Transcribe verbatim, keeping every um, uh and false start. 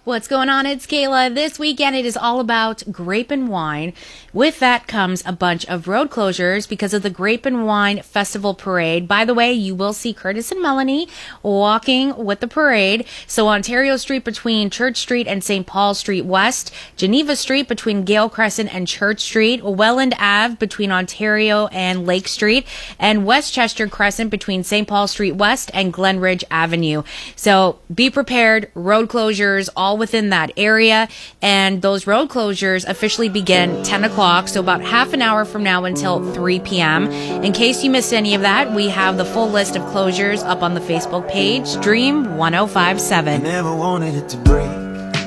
What's going on? It's Kayla. This weekend it is all about grape and wine. With that comes a bunch of road closures because of the Grape and Wine Festival Parade. By the way, you will see Curtis and Melanie walking with the parade. So Ontario Street between Church Street and Saint Paul Street West, Geneva Street between Gale Crescent and Church Street, Welland Ave between Ontario and Lake Street, and Westchester Crescent between Saint Paul Street West and Glenridge Avenue. So be prepared. Road closures all within that area, and those road closures officially begin ten o'clock, so about half an hour from now until three p.m. In case you missed any of that, we have the full list of closures up on the Facebook page, Dream one oh five seven. I never wanted it to break.